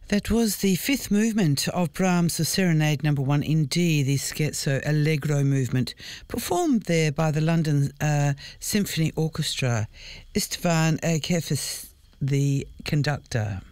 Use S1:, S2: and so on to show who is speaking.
S1: That was the fifth movement of Brahms' Serenade No. 1 in D, the Scherzo Allegro movement, performed there by the London Symphony Orchestra. Istvan Kefes, the conductor.